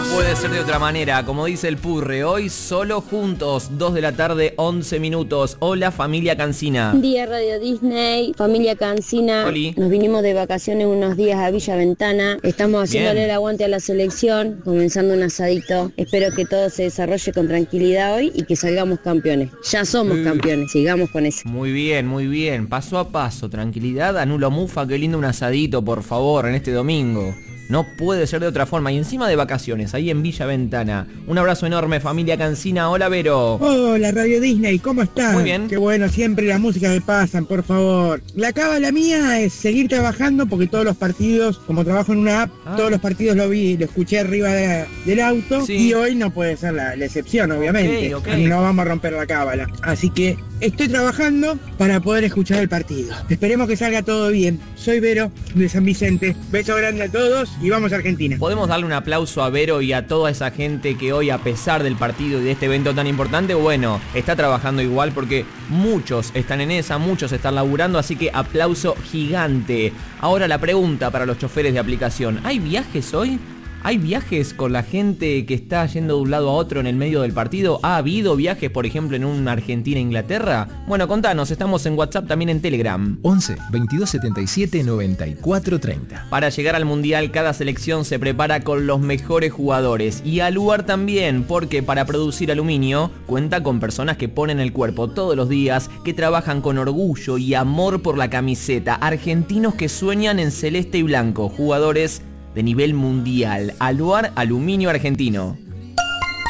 puede ser de otra manera, como dice el Purre, hoy solo juntos, 2 de la tarde, 11 minutos. Hola familia Cancina. Buen día Radio Disney, familia Cancina. Oli. Nos vinimos de vacaciones unos días a Villa Ventana. Estamos haciéndole Bien. el aguante a la selección, comenzando un asadito. Espero que todo se desarrolle con tranquilidad hoy y que salgamos campeones. Ya somos campeones, sigamos con eso. Muy bien, paso a paso, tranquilidad, anulo mufa, qué lindo un asadito, por favor, en este domingo. No puede ser de otra forma. Y encima de vacaciones, ahí en Villa Ventana. Un abrazo enorme, familia Cancina. Hola, Vero. Hola, Radio Disney, ¿cómo estás? Muy bien. Qué bueno, siempre la música me pasan, por favor. La cábala mía es seguir trabajando porque todos los partidos, como trabajo en una app, todos los partidos lo escuché arriba del auto. Sí. Y hoy no puede ser la excepción, obviamente. Ok. No vamos a romper la cábala. Así que estoy trabajando para poder escuchar el partido. Esperemos que salga todo bien. Soy Vero, de San Vicente. Beso grande a todos y vamos a Argentina. ¿Podemos darle un aplauso a Vero y a toda esa gente que hoy, a pesar del partido y de este evento tan importante, bueno, está trabajando igual porque muchos están en esa, muchos están laburando, así que aplauso gigante. Ahora la pregunta para los choferes de aplicación, ¿hay viajes hoy? ¿Hay viajes con la gente que está yendo de un lado a otro en el medio del partido? ¿Ha habido viajes, por ejemplo, en una Argentina-Inglaterra? Bueno, contanos, estamos en WhatsApp, también en Telegram. 11 22 77 94 30. Para llegar al Mundial, cada selección se prepara con los mejores jugadores. Y al lugar también, porque para producir aluminio, cuenta con personas que ponen el cuerpo todos los días, que trabajan con orgullo y amor por la camiseta. Argentinos que sueñan en celeste y blanco. Jugadores de nivel mundial. Aluar Aluminio Argentino.